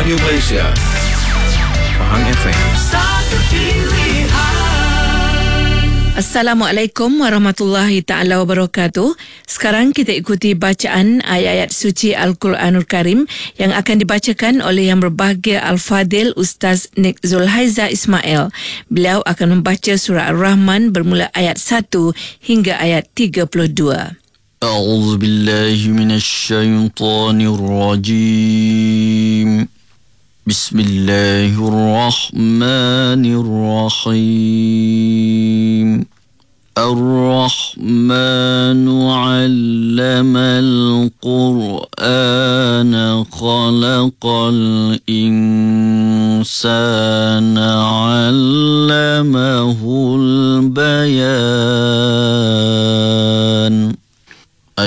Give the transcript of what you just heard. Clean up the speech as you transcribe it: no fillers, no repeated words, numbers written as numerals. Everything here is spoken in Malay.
Radio Malaysia, Pahang FM. Satu pilihan. Assalamualaikum warahmatullahi ta'ala wabarakatuh. Sekarang kita ikuti bacaan ayat-ayat suci Al-Quranul Karim yang akan dibacakan oleh Yang Berbahagia Al-Fadil Ustaz Nik Zulhaiza Ismail. Beliau akan membaca surah Ar-Rahman bermula ayat 1 hingga ayat 32. أعوذ بالله من الشيطان الرجيم بسم الله الرحمن الرحيم الرحمن علم القرآن خلق الإنسان علمه البيان